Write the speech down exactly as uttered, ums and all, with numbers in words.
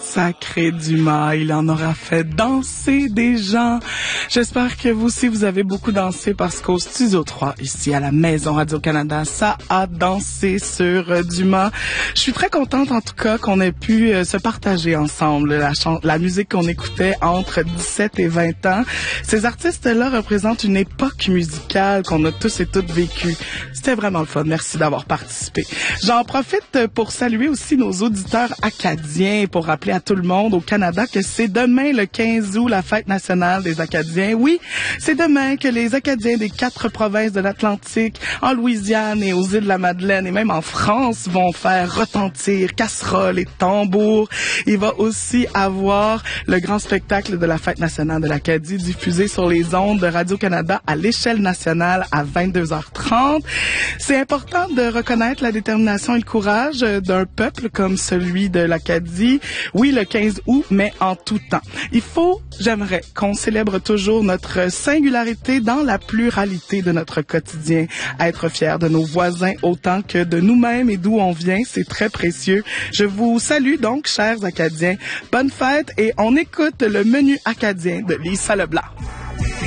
Sacré Dumas, il en aura fait danser des gens. J'espère que vous aussi, vous avez beaucoup dansé parce qu'au Studio trois, ici à la Maison Radio-Canada, ça a dansé sur euh, Dumas. Je suis très contente en tout cas qu'on ait pu euh, se partager ensemble la, chan- la musique qu'on écoutait entre dix-sept et vingt ans. Ces artistes-là représentent une époque musicale qu'on a tous et toutes vécue. C'était vraiment le fun. Merci d'avoir participé. J'en profite pour saluer aussi nos auditeurs acadiens, pour rappeler à tout le monde au Canada que c'est demain le quinze août, la fête nationale des Acadiens. Oui, c'est demain que les Acadiens des quatre provinces de l'Atlantique, en Louisiane et aux îles de la Madeleine et même en France vont faire retentir casseroles et tambours. Il va aussi avoir le grand spectacle de la fête nationale de l'Acadie diffusé sur les ondes de Radio-Canada à l'échelle nationale à vingt-deux heures trente. C'est important de reconnaître la détermination et le courage d'un peuple comme celui de l'Acadie. Oui, le quinze août, mais en tout temps. Il faut, j'aimerais qu'on célèbre toujours notre singularité dans la pluralité de notre quotidien. Être fier de nos voisins autant que de nous-mêmes et d'où on vient, c'est très précieux. Je vous salue donc, chers Acadiens. Bonne fête et on écoute le menu acadien de Lisa Leblanc.